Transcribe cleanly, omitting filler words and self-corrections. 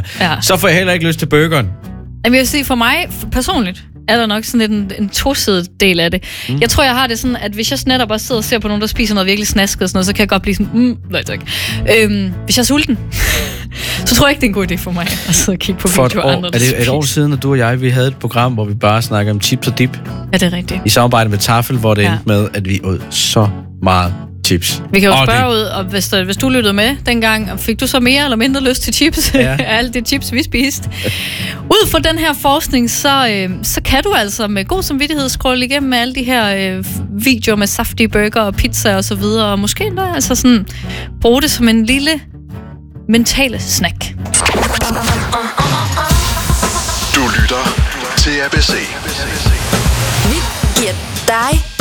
så får jeg heller ikke lyst til burgeren. Jeg vil sige, for mig personligt er der nok sådan en tosidet del af det. Jeg tror, jeg har det sådan, at hvis jeg netop bare sidder og ser på nogen, der spiser noget virkelig snasket og sådan noget, så kan jeg godt blive sådan, nej tak. Hvis jeg er sulten, så tror jeg ikke, det er en god idé for mig at sidde og kigge på videoer af andre, der spiser. Er det et år siden, at du og jeg, vi havde et program, hvor vi bare snakkede om chips og dip? Ja, det er rigtigt. I samarbejde med Tafel, hvor det endte med, at vi åd så meget chips. Vi kan jo spørge ud, og hvis du lyttede med dengang, fik du så mere eller mindre lyst til chips? Ja. Alt det chips, vi spiste. Ud fra den her forskning, så kan du altså med god samvittighed scrolle igennem alle de her videoer med saftige burger og pizza og så videre, og måske endda altså sådan bruge det som en lille mentale snack. Du lytter til ABC. Vi giver dig